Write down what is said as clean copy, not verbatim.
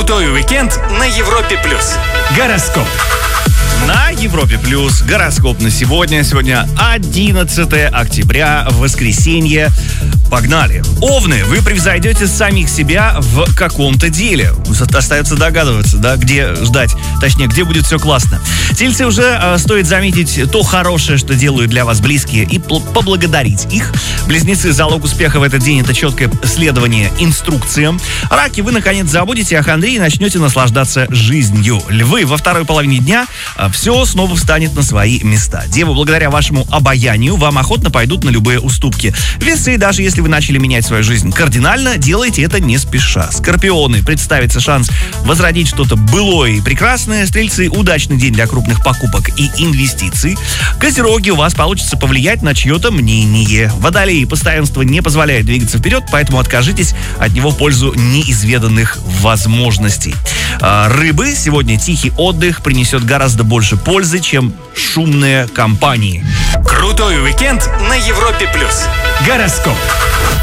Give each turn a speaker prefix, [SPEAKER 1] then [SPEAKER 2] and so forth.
[SPEAKER 1] Крутой уикенд на Европе+. Гороскоп.
[SPEAKER 2] На Европе Плюс гороскоп на сегодня. Сегодня 11 октября, воскресенье. Погнали. Овны, вы превзойдете самих себя в каком-то деле. Остается догадываться, да, где ждать. Точнее, где будет все классно. Тельцы, уже стоит заметить то хорошее, что делают для вас близкие, и поблагодарить их. Близнецы, залог успеха в этот день — это четкое следование инструкциям. Раки, вы наконец забудете о хандре и начнете наслаждаться жизнью. Львы, во второй половине дня все снова встанет на свои места. Девы, благодаря вашему обаянию вам охотно пойдут на любые уступки. Весы, даже если вы начали менять свою жизнь кардинально, делайте это не спеша. Скорпионы, представится шанс возродить что-то былое и прекрасное. Стрельцы, удачный день для крупных покупок и инвестиций. Козероги, у вас получится повлиять на чье-то мнение. Водолеи, постоянство не позволяет двигаться вперед, поэтому откажитесь от него в пользу неизведанных возможностей. Рыбы, сегодня тихий отдых принесет гораздо больше пользы, чем шумные компании.
[SPEAKER 1] Крутой уикенд на Европе+. Гороскоп.